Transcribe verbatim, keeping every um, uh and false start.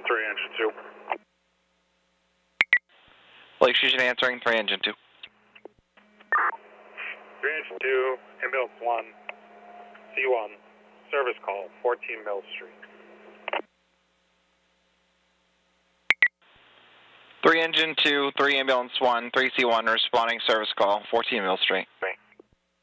three engine two. Lake Station answering, three engine two. three engine two, ambulance one, C one, service call, fourteen Mill Street. three engine two, three ambulance one, three C one responding service call, fourteen Mill Street.